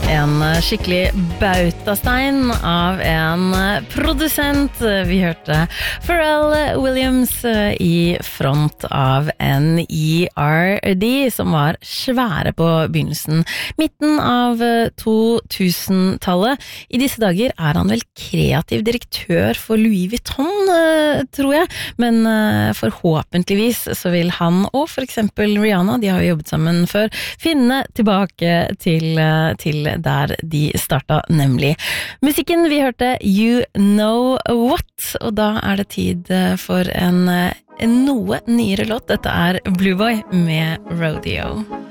En skikkelig bautastein av en produsent. Vi hørte Pharrell Williams i front av N.E.R.D. som var svære på begynnelsen. Midten av 2000-tallet. I disse dager er han vel kreativ direktør for Louis Vuitton, tror jeg. Men forhåpentligvis så vil han og for eksempel Rihanna, de har jo jobbet sammen før, finne tilbake til der de starta, nemlig. Musikken vi hørte You Know What, og da er det tid for en noe nyere låt. Dette er Blue Boy med Rodeo.